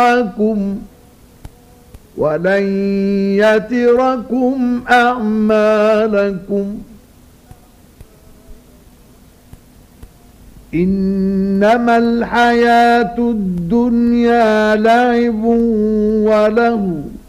معكم ولن يتركم أعمالكم إنما الحياة الدنيا لعب وله